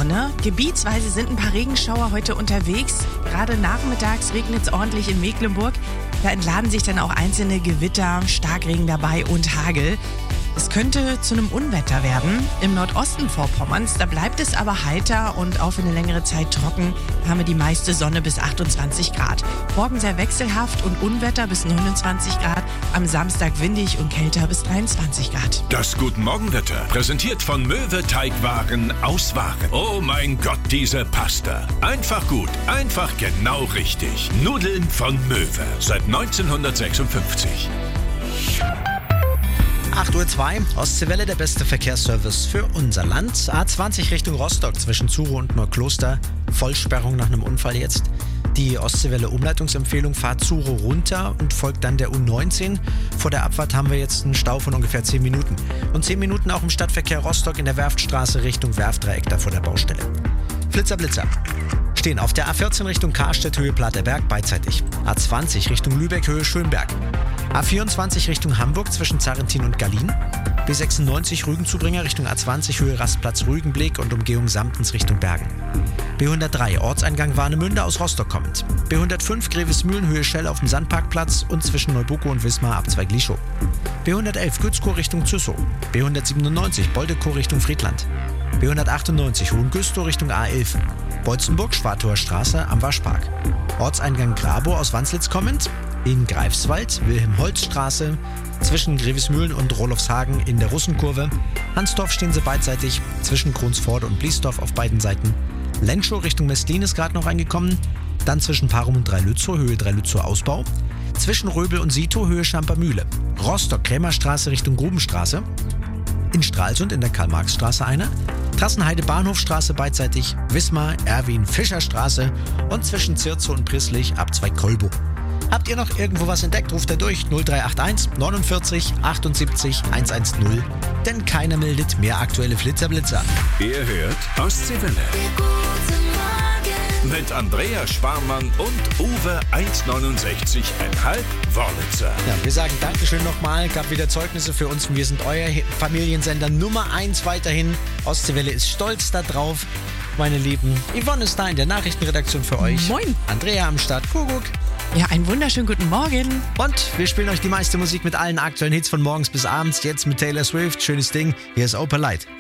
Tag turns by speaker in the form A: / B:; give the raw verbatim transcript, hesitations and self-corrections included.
A: ne? Gebietsweise sind ein paar Regenschauer heute unterwegs. Gerade nachmittags regnet es ordentlich in Mecklenburg. Da entladen sich dann auch einzelne Gewitter, Starkregen dabei und Hagel. Es könnte zu einem Unwetter werden. Im Nordosten Vorpommerns, da bleibt es aber heiter und auch für eine längere Zeit trocken. Da haben wir die meiste Sonne bis achtundzwanzig Grad. Morgen sehr wechselhaft und Unwetter bis neunundzwanzig Grad. Am Samstag windig und kälter bis dreiundzwanzig Grad.
B: Das Guten Morgenwetter, präsentiert von Möwe Teigwaren aus Waren. Oh mein Gott, diese Pasta. Einfach gut, einfach genau richtig. Nudeln von Möwe, seit neunzehnhundertsechsundfünfzig.
C: acht Uhr zwei, Ostseewelle, der beste Verkehrsservice für unser Land. A zwanzig Richtung Rostock zwischen Zuro und Neukloster. Vollsperrung nach einem Unfall jetzt. Die Ostseewelle Umleitungsempfehlung, fahrt Zuro runter und folgt dann der U neunzehn. Vor der Abfahrt haben wir jetzt einen Stau von ungefähr zehn Minuten. Und zehn Minuten auch im Stadtverkehr Rostock in der Werftstraße Richtung Werftdreieck da vor der Baustelle. Flitzer, Blitzer. Stehen auf der A vierzehn Richtung Karstedt, Höhe Platterberg, beidseitig. A zwanzig Richtung Lübeck, Höhe Schönberg. A vierundzwanzig Richtung Hamburg zwischen Zarrentin und Gallien. B sechsundneunzig Rügenzubringer Richtung A zwanzig, Höhe Rastplatz Rügenblick und Umgehung Samtens Richtung Bergen. B hundertdrei Ortseingang Warnemünde aus Rostock kommend. B hundertfünf Grevesmühlen, Höhe Schell auf dem Sandparkplatz und zwischen Neubuko und Wismar Abzweig Lischow. B hundertelf Gützkow Richtung Züssow. B hundertsiebenundneunzig Boldekow Richtung Friedland. B hundertachtundneunzig Hohengüstow Richtung A elf. Beutzenburg, Schwartauer Straße am Waschpark. Ortseingang Grabow aus Wanslitz kommend. In Greifswald, Wilhelm-Holtz-Straße, zwischen Grevesmühlen und Rolofshagen in der Russenkurve. Hansdorf stehen sie beidseitig, zwischen Kronsforde und Bliesdorf auf beiden Seiten. Lenschow Richtung Meslin ist gerade noch reingekommen. Dann zwischen Parum und Dreilützow, Höhe Dreilützow Ausbau. Zwischen Röbel und Sito, Höhe Schampermühle. Rostock, Krämerstraße Richtung Grubenstraße. In Stralsund in der Karl-Marx-Straße eine. Trassenheide Bahnhofstraße beidseitig, Wismar, Erwin, Fischerstraße und zwischen Zirzow und Prisslich Abzweig Kolbow. Habt ihr noch irgendwo was entdeckt, ruft er durch null drei acht eins neunundvierzig achtundsiebzig hundertzehn, denn keiner meldet mehr aktuelle Flitzerblitzer.
B: Ihr hört Ostseewelle. Mit Andreas Sparmann und Uwe eins neunundsechzig Komma fünf Wörlitzer.
C: Ja, wir sagen Dankeschön nochmal, gab wieder Zeugnisse für uns. Wir sind euer Familiensender Nummer eins weiterhin. Ostseewelle ist stolz da drauf, meine Lieben. Yvonne ist da in der Nachrichtenredaktion für euch.
A: Moin.
C: Andrea am Start, Kuckuck.
A: Ja, einen wunderschönen guten Morgen.
C: Und wir spielen euch die meiste Musik mit allen aktuellen Hits von morgens bis abends. Jetzt mit Taylor Swift. Schönes Ding. Hier ist Opalite.